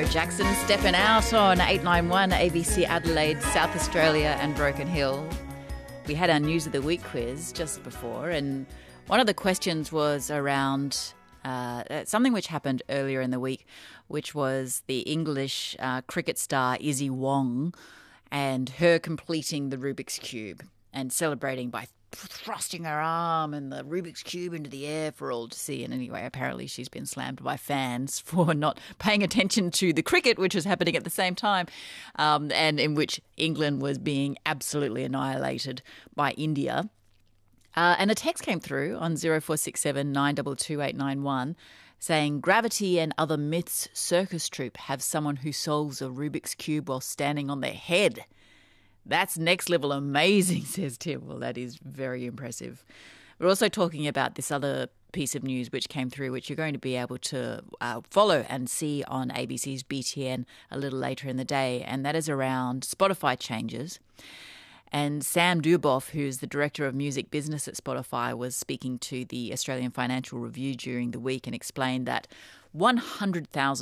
Joe Jackson stepping out on 891 ABC Adelaide, South Australia and Broken Hill. We had our News of the Week quiz just before, and one of the questions was around something which happened earlier in the week, which was the English cricket star Izzy Wong and her completing the Rubik's Cube and celebrating by thrusting her arm and the Rubik's Cube into the air for all to see. And anyway, apparently she's been slammed by fans for not paying attention to the cricket, which was happening at the same time, and in which England was being absolutely annihilated by India. And a text came through on 0467 922 891 saying, "Gravity and other myths circus troupe have someone who solves a Rubik's Cube while standing on their head. That's next level amazing," says Tim. Well, that is very impressive. We're also talking about this other piece of news which came through, which you're going to be able to follow and see on ABC's BTN a little later in the day, and that is around Spotify changes. And Sam Duboff, who's the Director of Music Business at Spotify, was speaking to the Australian Financial Review during the week and explained that 100,000